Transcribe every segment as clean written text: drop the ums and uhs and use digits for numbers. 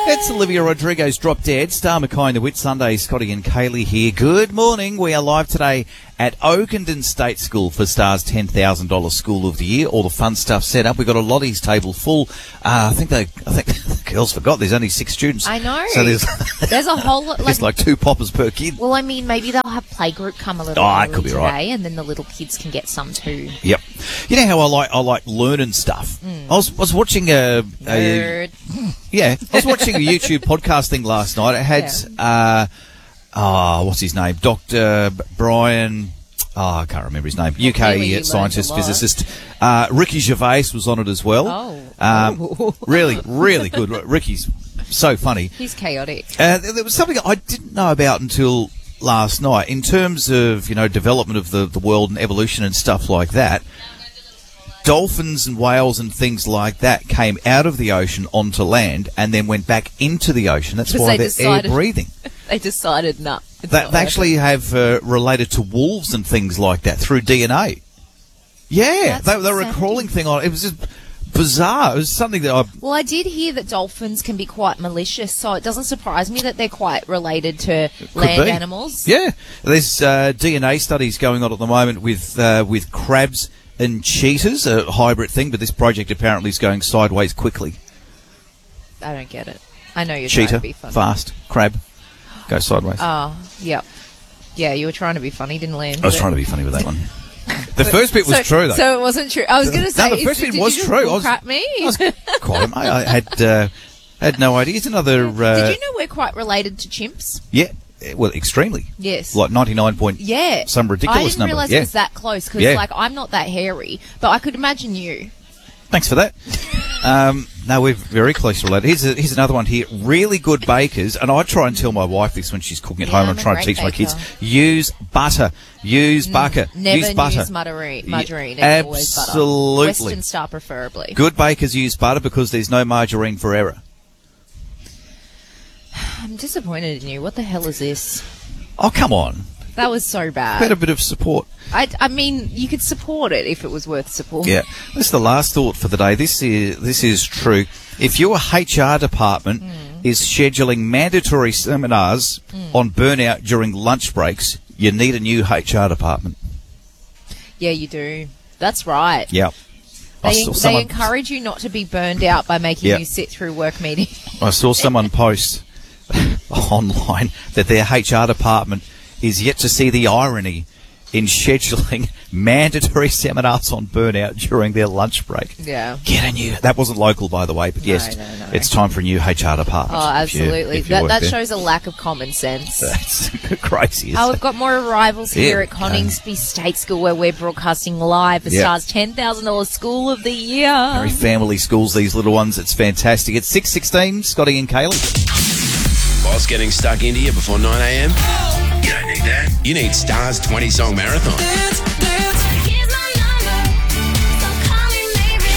It's Olivia Rodrigo's Drop Dead. Star Mackay and the Whit Sunday. Scotty and Kaylee here. Good morning. We are live today at Oakenden State School for Star's $10,000 School of the Year. All the fun stuff set up. We've got a Lotties table full. I think the girls forgot there's only 6 students. I know. So there's a whole lot. There's like 2 poppers per kid. Well, I mean, maybe they'll have playgroup come a little that early could be today, right. and then the little kids can get some too. Yep. You know how I like learning stuff. I was watching Nerd. I was watching a YouTube podcast thing last night. It had what's his name? Dr. Brian. I can't remember his name. UK scientist, physicist. Ricky Gervais was on it as well. Really, really good. Ricky's so funny. He's chaotic. There was something I didn't know about until last night in terms of, development of the world and evolution and stuff like that. Dolphins and whales and things like that came out of the ocean onto land and then went back into the ocean. That's why they're air breathing. They decided, no. They actually have related to wolves and things like that through DNA. Yeah, they were a crawling thing on it. It was just bizarre. It was something that Well, I did hear that dolphins can be quite malicious, so it doesn't surprise me that they're quite related to land animals. Yeah, there's DNA studies going on at the moment with crabs and cheetahs, a hybrid thing, but this project apparently is going sideways quickly. I don't get it. I know you're Cheetah, trying to be funny. fast, crab, go sideways. Oh, yep. Yeah, you were trying to be funny, didn't land. I was trying to be funny with that one. The first bit was true, though. So it wasn't true. I was going to say, the first bit was did you true. Just crap me? I was quite. I had no idea. It's another. Did you know we're quite related to chimps? Yeah. Well, extremely. Yes. Like 99 point. Yeah. Some ridiculous number. I didn't realise it was that close because, I'm not that hairy, but I could imagine you. Thanks for that. No, we're very closely related. Here's another one here. Really good bakers, and I try and tell my wife this when she's cooking at home. I'm trying to teach my kids. Use butter. Use butter. Never use butter. use margarine. Yeah, always butter. absolutely. Western Star preferably. Good bakers use butter because there's no margarine for error. I'm disappointed in you. What the hell is this? Oh, come on. That was so bad. Had a bit of support. I mean, you could support it if it was worth support. Yeah. This is the last thought for the day. This is true. If your HR department is scheduling mandatory seminars on burnout during lunch breaks, you need a new HR department. Yeah, you do. That's right. Yeah. They encourage you not to be burned out by making you sit through work meetings. I saw someone post online that their HR department is yet to see the irony in scheduling mandatory seminars on burnout during their lunch break. Yeah. Get a new... That wasn't local, by the way, but yes, No. It's time for a new HR department. Oh, absolutely. That shows a lack of common sense. That's crazy. We've got more arrivals here at Coningsby State School where we're broadcasting live for Star's $10,000 School of the Year. Very family schools, these little ones. It's fantastic. It's 6:16, Scotty and Kaylee. Boss getting stuck into you before 9 a.m? You don't need that. You need Star's 20-song marathon. Here's my number, so call me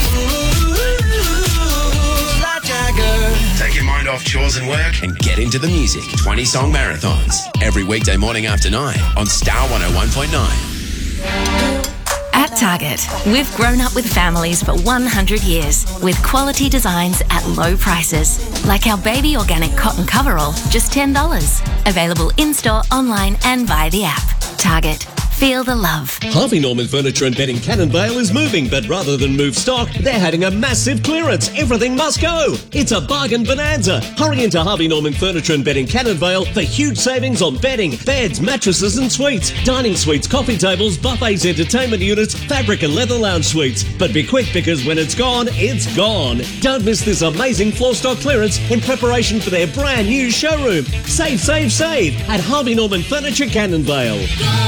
maybe. Take your mind off chores and work and get into the music. 20-song marathons. Every weekday morning after 9 on Star 101.9. At Target, we've grown up with families for 100 years with quality designs at low prices. Like our baby organic cotton coverall, just $10. Available in-store, online and via the app. Target. Feel the love. Harvey Norman Furniture and Bedding Cannonvale is moving, but rather than move stock, they're having a massive clearance. Everything must go. It's a bargain bonanza. Hurry into Harvey Norman Furniture and Bedding Cannonvale for huge savings on bedding, beds, mattresses and suites, dining suites, coffee tables, buffets, entertainment units, fabric and leather lounge suites. But be quick because when it's gone, it's gone. Don't miss this amazing floor stock clearance in preparation for their brand new showroom. Save, save, save at Harvey Norman Furniture Cannonvale.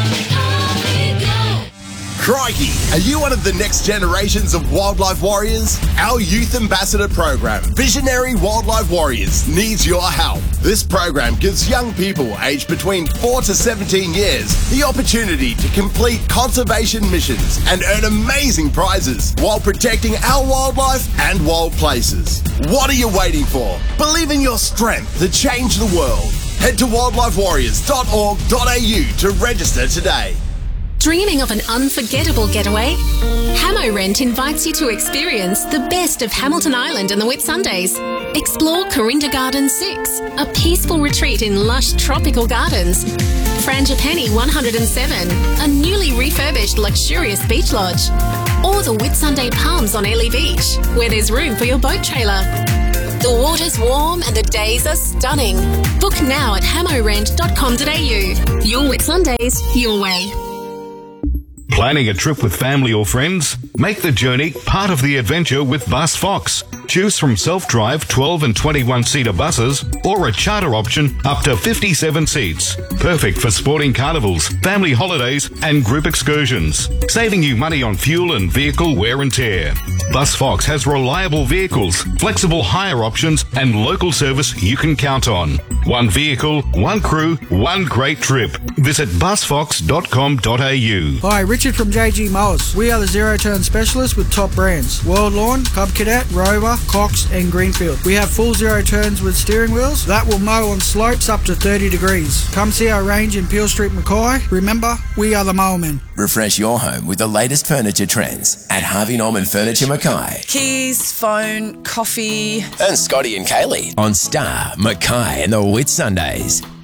Crikey! Are you one of the next generations of wildlife warriors? Our Youth Ambassador program, Visionary Wildlife Warriors, needs your help. This program gives young people aged between 4 to 17 years the opportunity to complete conservation missions and earn amazing prizes while protecting our wildlife and wild places. What are you waiting for? Believe in your strength to change the world. Head to wildlifewarriors.org.au to register today. Dreaming of an unforgettable getaway? Hamo Rent invites you to experience the best of Hamilton Island and the Whitsundays. Explore Corinda Gardens 6, a peaceful retreat in lush tropical gardens. Frangipani 107, a newly refurbished luxurious beach lodge. Or the Whitsunday Palms on Airlie Beach, where there's room for your boat trailer. The water's warm and the days are stunning. Book now at hamorent.com.au. Your Whitsundays, your way. Planning a trip with family or friends? Make the journey part of the adventure with Bus Fox. Choose from self-drive 12 and 21-seater buses or a charter option up to 57 seats. Perfect for sporting carnivals, family holidays and group excursions. Saving you money on fuel and vehicle wear and tear. Bus Fox has reliable vehicles, flexible hire options and local service you can count on. One vehicle, one crew, one great trip. Visit busfox.com.au. Hi, Richard from JG Mowers. We are the zero-turn specialists with top brands. World Lawn, Cub Cadet, Rover, Cox and Greenfield. We have full zero turns with steering wheels that will mow on slopes up to 30 degrees. Come see our range in Peel Street, Mackay. Remember, we are the Mowermen. Refresh your home with the latest furniture trends at Harvey Norman Furniture Mackay. Keys, phone, coffee. And Scotty and Kaylee on Star, Mackay and the Whitsundays.